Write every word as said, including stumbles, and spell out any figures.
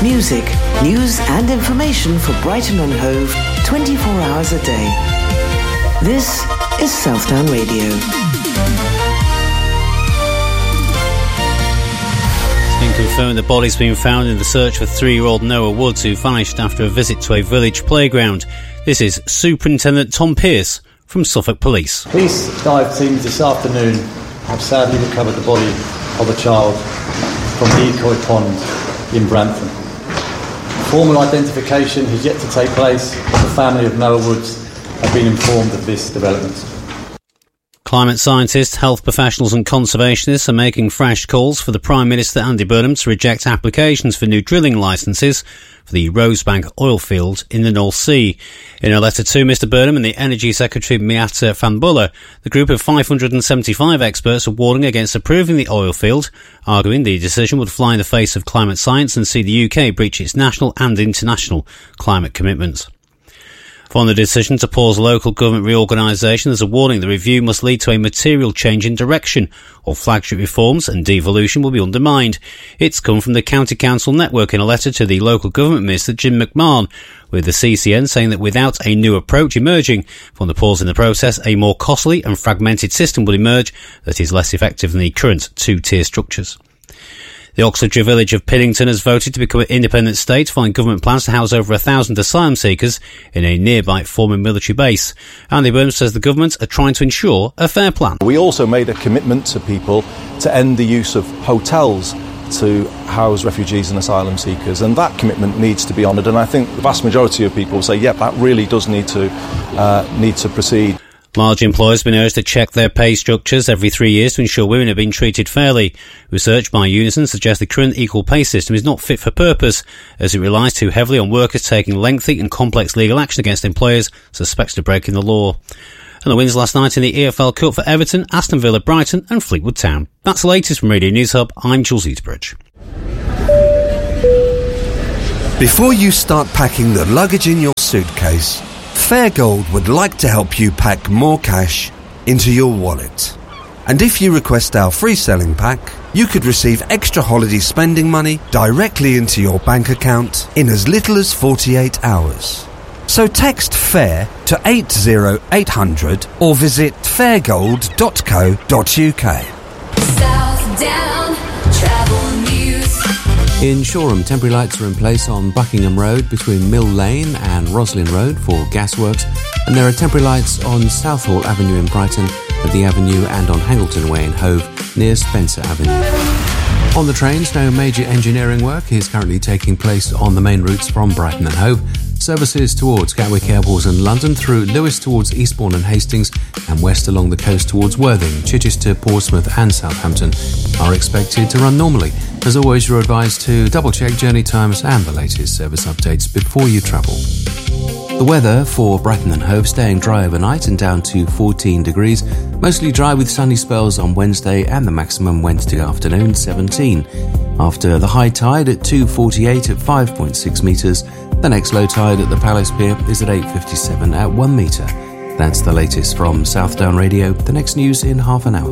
Music, news and information for Brighton and Hove twenty-four hours a day. This is Southdown Radio. It's been confirmed the body's been found in the search for three-year-old Noah Woods, who vanished after a visit to a village playground. This is Superintendent Tom Pearce from Suffolk Police. Police dive teams this afternoon have sadly recovered the body of a child from the Ecoy Pond in Brantham. Formal identification has yet to take place, but the family of Noah Woods have been informed of this development. Climate scientists, health professionals and conservationists are making fresh calls for the Prime Minister Andy Burnham to reject applications for new drilling licences for the Rosebank oil field in the North Sea. In a letter to Mr Burnham and the Energy Secretary Miata Fanbulla, the group of five hundred seventy-five experts are warning against approving the oil field, arguing the decision would fly in the face of climate science and see the U K breach its national and international climate commitments. On the decision to pause local government reorganisation, there's a warning the review must lead to a material change in direction, or flagship reforms and devolution will be undermined. It's come from the County Council Network in a letter to the local government minister Jim McMahon, with the C C N saying that without a new approach emerging from the pause in the process, a more costly and fragmented system will emerge that is less effective than the current two-tier structures. The Oxfordshire village of Piddington has voted to become an independent state following government plans to house over a thousand asylum seekers in a nearby former military base. Andy Burnham says the government are trying to ensure a fair plan. We also made a commitment to people to end the use of hotels to house refugees and asylum seekers, and that commitment needs to be honoured, and I think the vast majority of people say, yep, that really does need to uh, need to proceed. Large employers have been urged to check their pay structures every three years to ensure women are being treated fairly. Research by Unison suggests the current equal pay system is not fit for purpose, as it relies too heavily on workers taking lengthy and complex legal action against employers suspected of breaking the law. And the wins last night in the E F L Cup for Everton, Aston Villa, Brighton and Fleetwood Town. That's the latest from Radio News Hub. I'm Jules Eatbridge. Before you start packing the luggage in your suitcase, Fairgold would like to help you pack more cash into your wallet. And if you request our free selling pack, you could receive extra holiday spending money directly into your bank account in as little as forty-eight hours. So text FAIR to eight oh eight hundred or visit fairgold dot co dot uk. Southdown Travel News. In Shoreham, temporary lights are in place on Buckingham Road between Mill Lane and Roslin Road for gasworks, and there are temporary lights on Southall Avenue in Brighton, at the Avenue and on Hangleton Way in Hove near Spencer Avenue. On the trains, no major engineering work is currently taking place on the main routes from Brighton and Hove. Services towards Gatwick Airport and London, through Lewes towards Eastbourne and Hastings, and west along the coast towards Worthing, Chichester, Portsmouth and Southampton are expected to run normally. As always, you're advised to double-check journey times and the latest service updates before you travel. The weather for Brighton and Hove: staying dry overnight and down to fourteen degrees. Mostly dry with sunny spells on Wednesday and the maximum Wednesday afternoon, seventeen. After the high tide at two forty-eight at five point six metres, the next low tide at the Palace Pier is at eight fifty-seven at one metre. That's the latest from Southdown Radio. The next news in half an hour.